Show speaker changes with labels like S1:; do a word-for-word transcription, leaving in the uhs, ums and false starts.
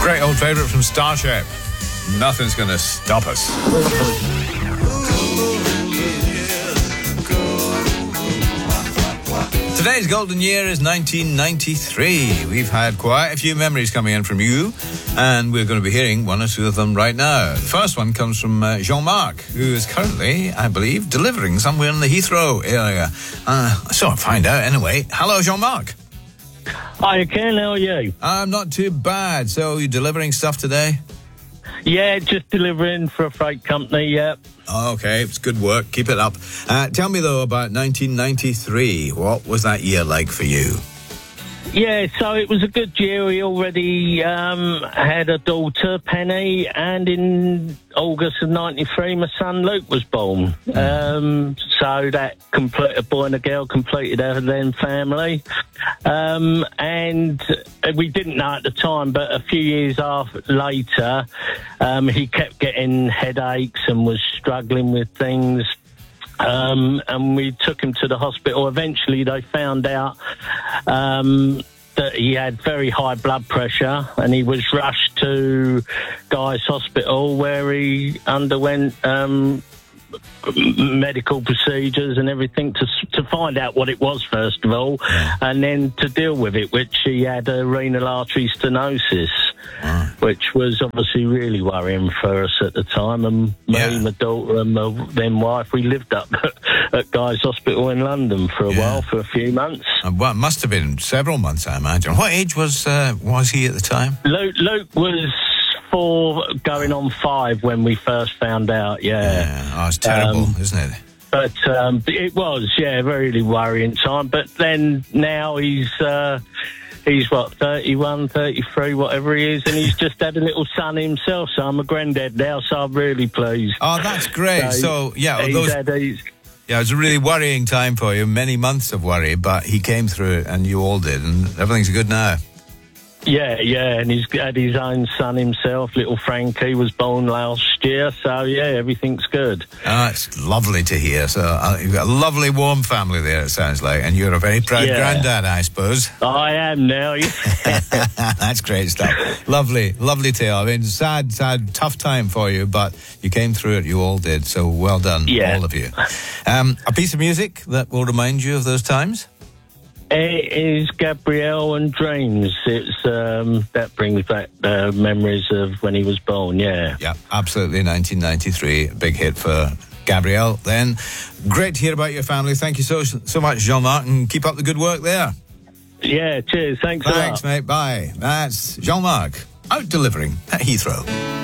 S1: Great old favourite from Starship. Nothing's going to stop us. Today's golden year is nineteen ninety-three. We've had quite a few memories coming in from you, and we're going to be hearing one or two of them right now. The first one comes from uh, Jean-Marc, who is currently, I believe, delivering somewhere in the Heathrow area. Uh, so I'll find out anyway. Hello, Jean-Marc.
S2: Hi, Ken. How are you?
S1: I'm not too bad. So you're delivering stuff today?
S2: Yeah, just delivering for a freight company, yeah.
S1: Okay, it's good work. Keep it up. Uh, tell me, though, about nineteen ninety-three. What was that year like for you?
S2: Yeah, so it was a good year. We already um, had a daughter, Penny, and in August of ninety-three, my son Luke was born. Um, so that complete, a boy and a girl completed our then family. Um, and we didn't know at the time, but a few years after, later, um, he kept getting headaches and was struggling with things. Um, and we took him to the hospital. Eventually, they found out um, that he had very high blood pressure, and he was rushed to Guy's Hospital, where he underwent um, medical procedures and everything to to find out what it was, first of all, yeah. and then to deal with it, which he had a renal artery stenosis. Wow. Which was obviously really worrying for us at the time. And me, yeah. my daughter and my then wife, we lived up at Guy's Hospital in London for a yeah. while, for a few months.
S1: Uh, well, it must have been several months, I imagine. What age was uh, was he at the time?
S2: Luke, Luke was four, going on five when we first found out, yeah.
S1: Yeah, oh, it's terrible, um, isn't it?
S2: But um, it was, yeah, very worrying time. But then now he's... Uh, He's, what, thirty-one, thirty-three, whatever he is, and he's just had a little son himself, so I'm a granddad now, so I'm really pleased.
S1: Oh, that's great. So, so yeah,
S2: he's
S1: those,
S2: had, he's,
S1: yeah, it was a really worrying time for you, many months of worry, but he came through it, and you all did, and everything's good now.
S2: Yeah, yeah, and he's had his own son himself, little Frankie, was born last year, so yeah, everything's good.
S1: Oh, it's lovely to hear. So uh, you've got a lovely, warm family there, it sounds like, and you're a very proud yeah. granddad, I suppose.
S2: I am now, yeah.
S1: That's great stuff. Lovely, lovely tale. I mean, sad, sad, tough time for you, but you came through it, you all did, so well done,
S2: yeah.
S1: all of you. Um, a piece of music that will remind you of those times?
S2: It is Gabrielle and Dreams. It's um, that brings back uh, memories of when he was born, yeah.
S1: Yeah, absolutely, nineteen ninety-three, big hit for Gabrielle then. Great to hear about your family. Thank you so so much, Jean-Marc, and keep up the good work there.
S2: Yeah, cheers. Thanks a lot.
S1: Thanks, mate. Bye. That's Jean-Marc, out delivering at Heathrow.